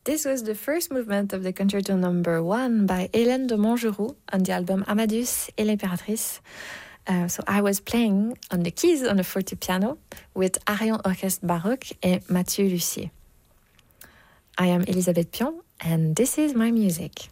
This was the first movement of the Concerto Number 1 by Hélène de Montgeroux on the album Amadeus et l'Impératrice. So I was playing on the keys on the fortepiano with Arion Orchestre Baroque et Mathieu Lussier. I am Elisabeth Pion, and this is my music.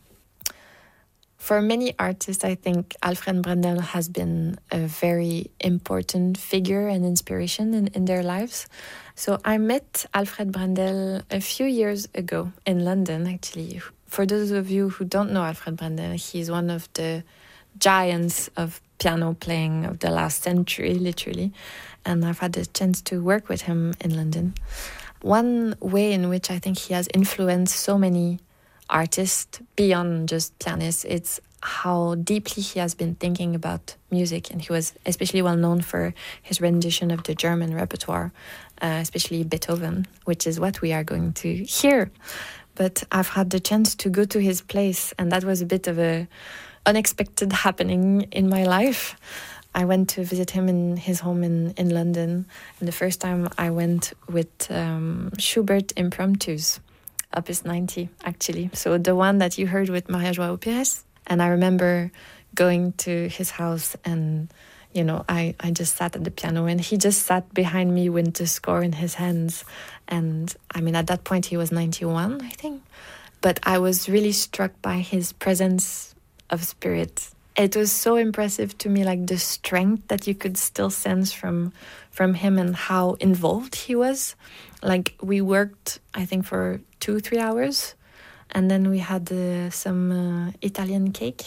For many artists, I think Alfred Brendel has been a very important figure and inspiration in their lives. So I met Alfred Brendel a few years ago in London, actually. For those of you who don't know Alfred Brendel, he's one of the giants of piano playing of the last century, literally. And I've had the chance to work with him in London. One way in which I think he has influenced so many artist beyond just pianists, it's how deeply he has been thinking about music, and he was especially well known for his rendition of the German repertoire, especially Beethoven, which is what we are going to hear. But I've had the chance to go to his place, and that was a bit of a unexpected happening in my life. I went to visit him in his home in London, and the first time I went with Schubert Impromptus, Opus 90, actually. So the one that you heard with Maria João Pires. And I remember going to his house and, you know, I just sat at the piano and he just sat behind me with the score in his hands. And I mean, at that point he was 91, I think. But I was really struck by his presence of spirit. It was so impressive to me, like the strength that you could still sense from him and how involved he was. Like we worked, I think, for 2-3 hours, and then we had some Italian cake,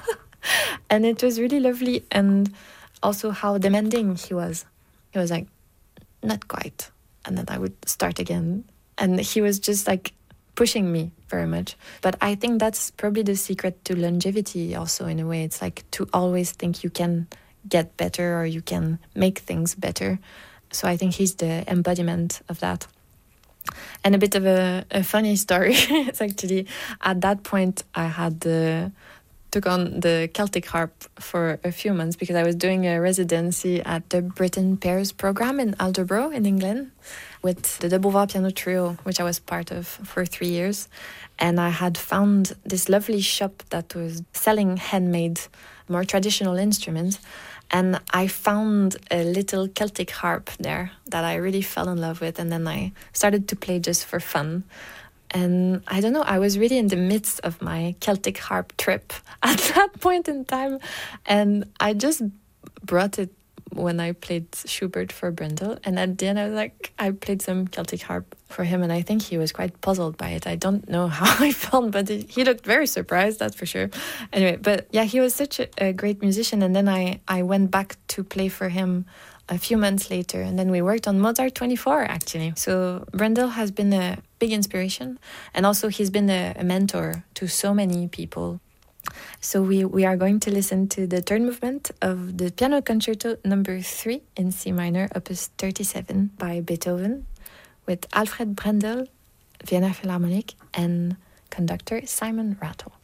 and it was really lovely. And also how demanding he was. He was like, not quite, and then I would start again, and he was just like pushing me very much. But I think that's probably the secret to longevity also, in a way. It's like to always think you can get better or you can make things better. So I think he's the embodiment of that. And a bit of a funny story. It's actually, at that point, I had took on the Celtic harp for a few months because I was doing a residency at the Britain Pairs program in Alderbrough in England with the De Beauvoir Piano Trio, which I was part of for 3 years. And I had found this lovely shop that was selling handmade, more traditional instruments. And I found a little Celtic harp there that I really fell in love with. And then I started to play just for fun. And I don't know, I was really in the midst of my Celtic harp trip at that point in time. And I just brought it when I played Schubert for Brendel. And at the end, I played some Celtic harp for him. And I think he was quite puzzled by it. I don't know how I felt, but he looked very surprised, that's for sure. Anyway, but yeah, he was such a great musician. And then I went back to play for him a few months later. And then we worked on Mozart 24, actually. So Brendel has been a big inspiration. And also he's been a mentor to so many people. So we are going to listen to the third movement of the Piano Concerto Number 3 in C minor, Opus 37 by Beethoven, with Alfred Brendel, Vienna Philharmonic, and conductor Simon Rattle.